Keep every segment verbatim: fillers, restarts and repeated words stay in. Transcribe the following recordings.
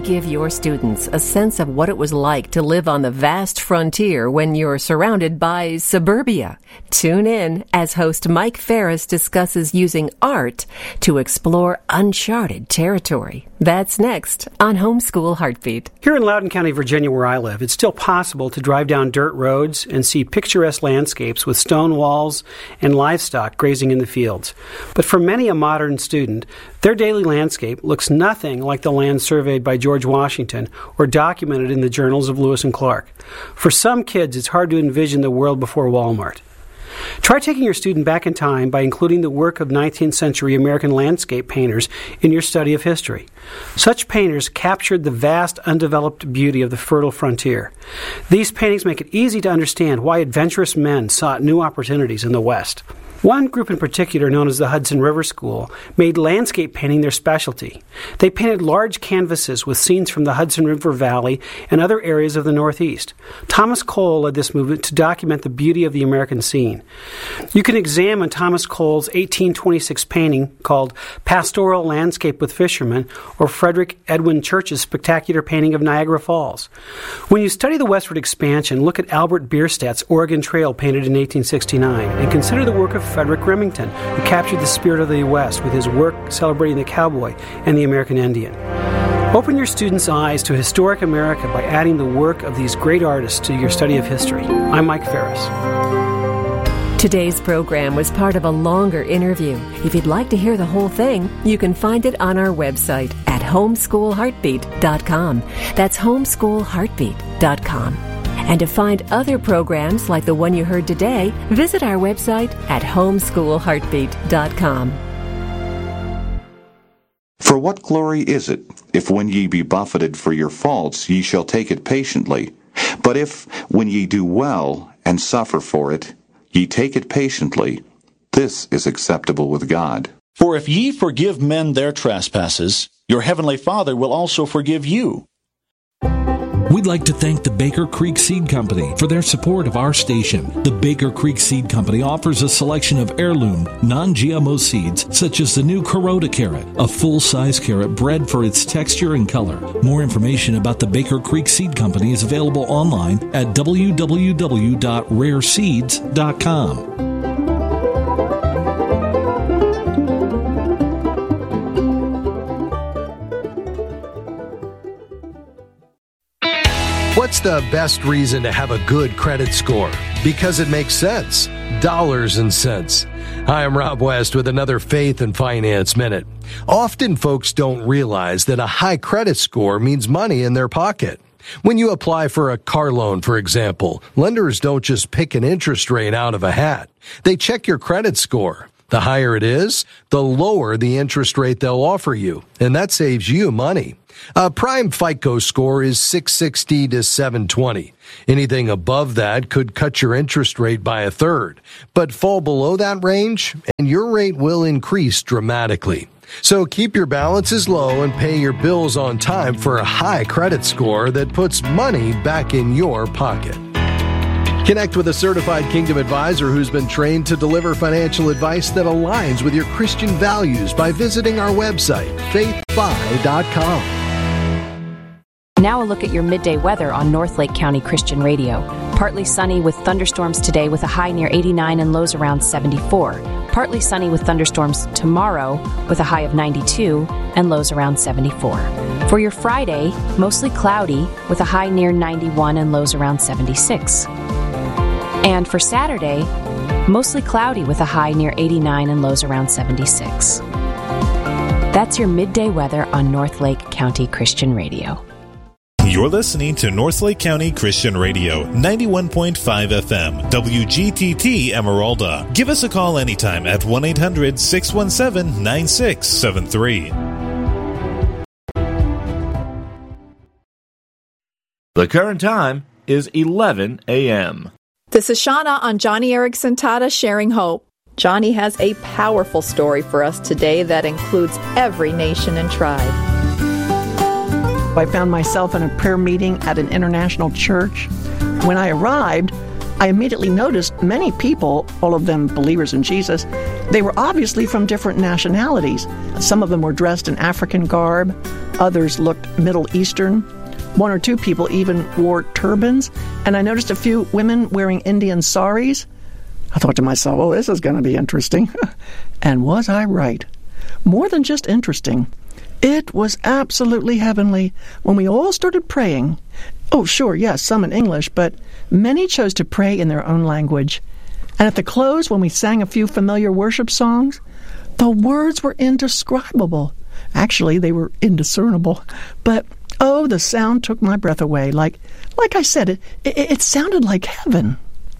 give your students a sense of what it was like to live on the vast frontier when you're surrounded by suburbia? Tune in as host Mike Ferris discusses using art to explore uncharted territory. That's next on Homeschool Heartbeat. Here in Loudoun County, Virginia, where I live, it's still possible to drive down dirt roads and see picturesque landscapes with stone walls and livestock grazing in the fields. But for many a modern student, their daily landscape looks nothing like the land surveyed by George Washington or documented in the journals of Lewis and Clark. For some kids, it's hard to envision the world before Walmart. Try taking your student back in time by including the work of nineteenth century American landscape painters in your study of history. Such painters captured the vast, undeveloped beauty of the fertile frontier. These paintings make it easy to understand why adventurous men sought new opportunities in the West. One group in particular, known as the Hudson River School, made landscape painting their specialty. They painted large canvases with scenes from the Hudson River Valley and other areas of the Northeast. Thomas Cole led this movement to document the beauty of the American scene. You can examine Thomas Cole's eighteen twenty-six painting called Pastoral Landscape with Fishermen, or Frederick Edwin Church's spectacular painting of Niagara Falls. When you study the westward expansion, look at Albert Bierstadt's Oregon Trail painted in eighteen sixty-nine and consider the work of Frederick Remington, who captured the spirit of the West with his work celebrating the cowboy and the American Indian. Open your students' eyes to historic America by adding the work of these great artists to your study of history. I'm Mike Ferris. Today's program was part of a longer interview. If you'd like to hear the whole thing, you can find it on our website at homeschool heartbeat dot com. That's homeschool heartbeat dot com. And to find other programs like the one you heard today, visit our website at homeschool heartbeat dot com. For what glory is it, if when ye be buffeted for your faults, ye shall take it patiently? But if, when ye do well, and suffer for it, ye take it patiently, this is acceptable with God. For if ye forgive men their trespasses, your heavenly Father will also forgive you. We'd like to thank the Baker Creek Seed Company for their support of our station. The Baker Creek Seed Company offers a selection of heirloom, non-G M O seeds, such as the new Kuroda carrot, a full-size carrot bred for its texture and color. More information about the Baker Creek Seed Company is available online at w w w dot rare seeds dot com. What's the best reason to have a good credit score? Because it makes sense. Dollars and cents. Hi, I'm Rob West with another Faith and Finance Minute. Often folks don't realize that a high credit score means money in their pocket. When you apply for a car loan, for example, lenders don't just pick an interest rate out of a hat. They check your credit score. The higher it is, the lower the interest rate they'll offer you, and that saves you money. A prime FICO score is six sixty to seven twenty. Anything above that could cut your interest rate by a third, but fall below that range, and your rate will increase dramatically. So keep your balances low and pay your bills on time for a high credit score that puts money back in your pocket. Connect with a certified Kingdom advisor who's been trained to deliver financial advice that aligns with your Christian values by visiting our website, faith fi dot com. Now a look at your midday weather on North Lake County Christian Radio. Partly sunny with thunderstorms today with a high near eighty-nine and lows around seventy-four. Partly sunny with thunderstorms tomorrow with a high of ninety-two and lows around seventy-four. For your Friday, mostly cloudy with a high near ninety-one and lows around seventy-six. And for Saturday, mostly cloudy with a high near eighty-nine and lows around seventy-six. That's your midday weather on North Lake County Christian Radio. You're listening to North Lake County Christian Radio, ninety-one point five F M, W G T T Emeralda. Give us a call anytime at one eight hundred six one seven nine six seven three. The current time is eleven a.m. This is Shauna on Johnny Erickson Tata Sharing Hope. Johnny has a powerful story for us today that includes every nation and tribe. I found myself in a prayer meeting at an international church. When I arrived, I immediately noticed many people, all of them believers in Jesus, They were obviously from different nationalities. Some of them were dressed in African garb. Others looked Middle Eastern. One or two people even wore turbans. And I noticed a few women wearing Indian saris. I thought to myself, oh, this is going to be interesting. And was I right? More than just interesting. It was absolutely heavenly when we all started praying. Oh, sure, yes, some in English, but many chose to pray in their own language. And at the close, when we sang a few familiar worship songs, the words were indescribable. Actually, they were indiscernible. But, oh, the sound took my breath away. Like like I said, it, it, it sounded like heaven.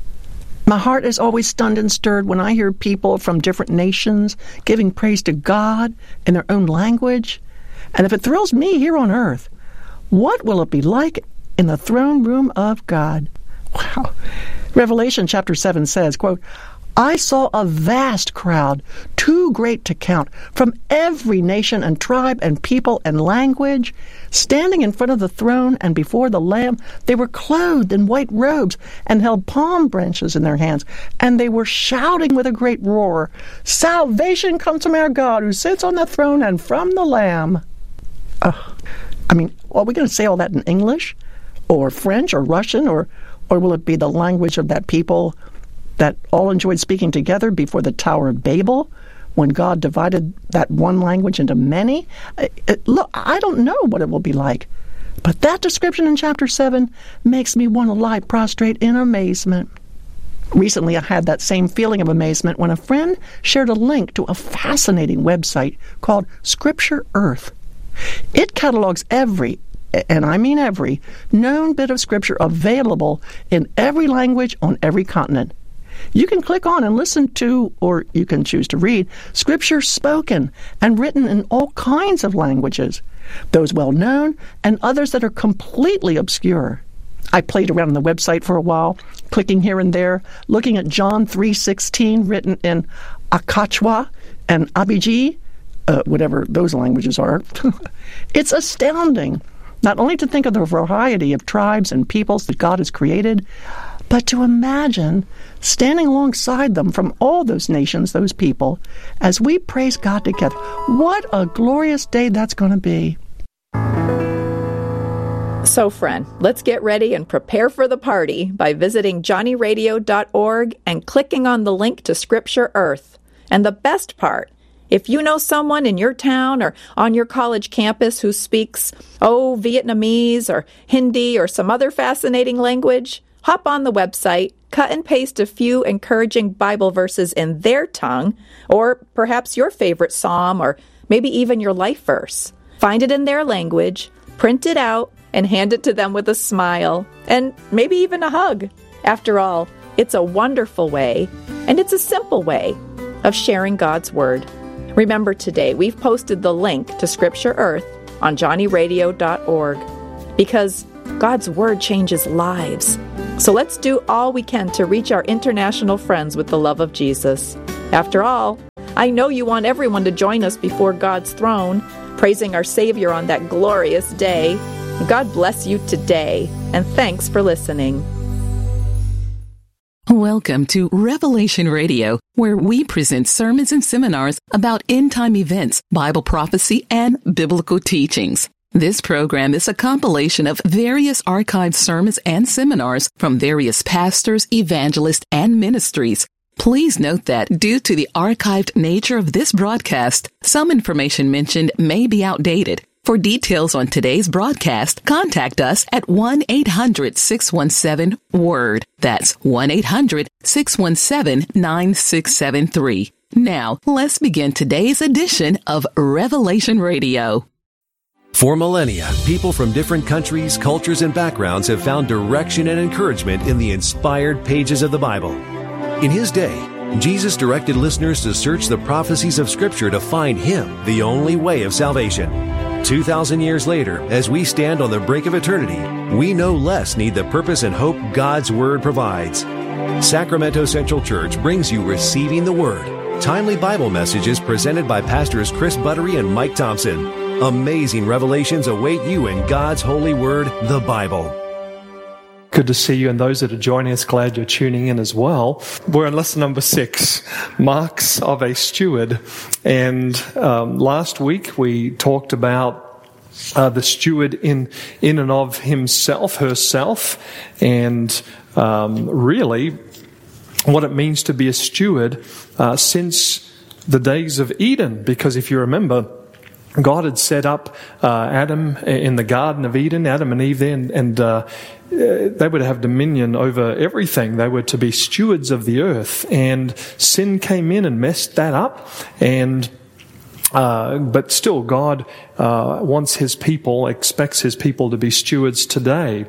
My heart is always stunned and stirred when I hear people from different nations giving praise to God in their own language. And if it thrills me here on earth, what will it be like in the throne room of God? Wow. Revelation chapter seven says, quote, I saw a vast crowd, too great to count, from every nation and tribe and people and language, standing in front of the throne and before the Lamb. They were clothed in white robes and held palm branches in their hands, and they were shouting with a great roar, Salvation comes from our God who sits on the throne and from the Lamb. Uh, I mean, are we going to say all that in English or French or Russian, or, or will it be the language of that people that all enjoyed speaking together before the Tower of Babel, when God divided that one language into many? It, it, look, I don't know what it will be like, but that description in chapter seven makes me want to lie prostrate in amazement. Recently, I had that same feeling of amazement when a friend shared a link to a fascinating website called Scripture Earth. It catalogs every, and I mean every, known bit of Scripture available in every language on every continent. You can click on and listen to, or you can choose to read, Scripture spoken and written in all kinds of languages, those well-known and others that are completely obscure. I played around on the website for a while, clicking here and there, looking at John three sixteen written in Akachwa and Abiji, uh, whatever those languages are. It's astounding, not only to think of the variety of tribes and peoples that God has created, but to imagine standing alongside them from all those nations, those people, as we praise God together. What a glorious day that's going to be. So, friend, let's get ready and prepare for the party by visiting johnny radio dot org and clicking on the link to Scripture Earth. And the best part, if you know someone in your town or on your college campus who speaks, oh, Vietnamese or Hindi or some other fascinating language, hop on the website, cut and paste a few encouraging Bible verses in their tongue, or perhaps your favorite psalm, or maybe even your life verse. Find it in their language, print it out, and hand it to them with a smile, and maybe even a hug. After all, it's a wonderful way, and it's a simple way, of sharing God's Word. Remember today, we've posted the link to Scripture Earth on johnny radio dot org, because God's Word changes lives. So let's do all we can to reach our international friends with the love of Jesus. After all, I know you want everyone to join us before God's throne, praising our Savior on that glorious day. God bless you today, and thanks for listening. Welcome to Revelation Radio, where we present sermons and seminars about end-time events, Bible prophecy, and biblical teachings. This program is a compilation of various archived sermons and seminars from various pastors, evangelists, and ministries. Please note that due to the archived nature of this broadcast, some information mentioned may be outdated. For details on today's broadcast, contact us at one eight hundred six one seven WORD. That's one eight hundred six one seven nine six seven three. Now, let's begin today's edition of Revelation Radio. For millennia, people from different countries, cultures, and backgrounds have found direction and encouragement in the inspired pages of the Bible. In His day, Jesus directed listeners to search the prophecies of Scripture to find Him, the only way of salvation. Two thousand years later, as we stand on the brink of eternity, we no less need the purpose and hope God's Word provides. Sacramento Central Church brings you Receiving the Word, timely Bible messages presented by Pastors Chris Buttery and Mike Thompson. Amazing revelations await you in God's holy Word, the Bible. Good to see you, and those that are joining us, glad you're tuning in as well. We're in lesson number six, Marks of a Steward. And um, last week we talked about uh, the steward in in and of himself, herself, and um, really what it means to be a steward uh, since the days of Eden. Because if you remember, God had set up uh, Adam in the Garden of Eden, Adam and Eve there, and, and uh, they were to have dominion over everything. They were to be stewards of the earth, and sin came in and messed that up. And uh, but still, God uh, wants His people, expects His people to be stewards today.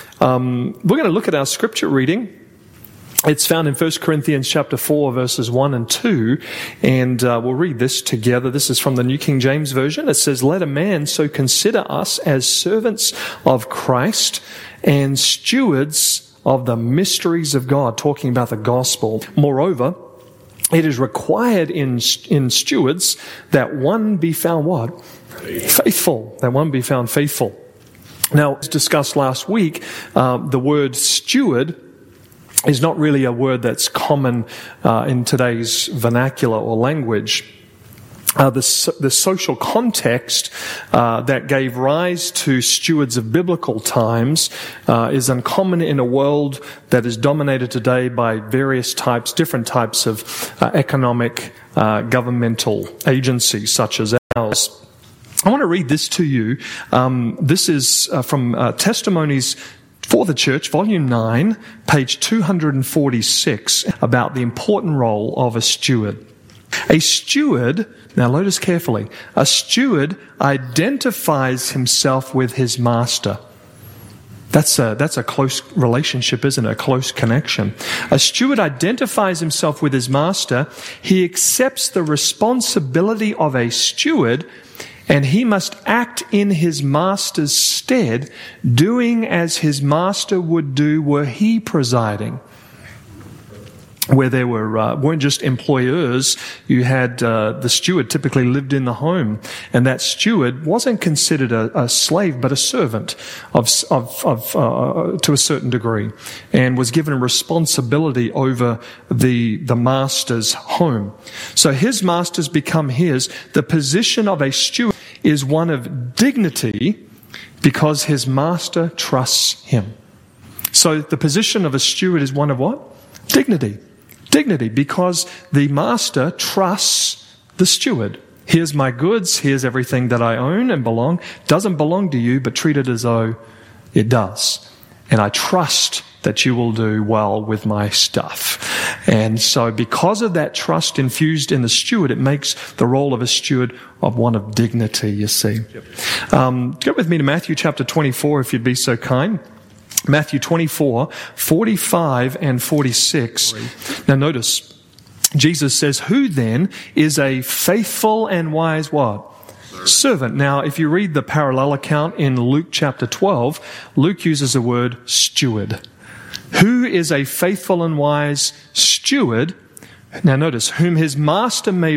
Um, we're going to look at our scripture reading. It's found in First Corinthians chapter four, verses one and two, and uh, we'll read this together. This is from the New King James Version. It says, "Let a man so consider us as servants of Christ and stewards of the mysteries of God," talking about the gospel. "Moreover, it is required in in stewards that one be found what? Faithful. That one be found faithful." Now, as discussed last week, uh, the word steward is not really a word that's common uh, in today's vernacular or language. Uh, the, the social context uh, that gave rise to stewards of biblical times uh, is uncommon in a world that is dominated today by various types, different types of uh, economic, uh, governmental agencies such as ours. I want to read this to you. Um, this is uh, from uh, Testimonies for the Church, Volume nine, page two hundred forty-six, about the important role of a steward. A steward, now notice carefully, a steward identifies himself with his master. That's a, that's a close relationship, isn't it? A close connection. A steward identifies himself with his master. He accepts the responsibility of a steward, and he must act in his master's stead, doing as his master would do were he presiding. Where there were uh, weren't just employers, you had uh, the steward typically lived in the home, and that steward wasn't considered a, a slave but a servant of of, of uh, to a certain degree, and was given a responsibility over the the master's home. So his masters become his. The position of a steward is one of dignity because his master trusts him. So the position of a steward is one of what? Dignity. Dignity, because the master trusts the steward. Here's my goods, here's everything that I own and belong. Doesn't belong to you, but treat it as though it does. And I trust that you will do well with my stuff. And so because of that trust infused in the steward, it makes the role of a steward of one of dignity, you see. Yep. Um, go with me to Matthew chapter twenty-four, if you'd be so kind. Matthew twenty-four, forty-five and forty-six. Now notice, Jesus says, "Who then is a faithful and wise what? Servant." Now, if you read the parallel account in Luke chapter twelve, Luke uses the word steward. Who is a faithful and wise steward? Now notice, whom his master made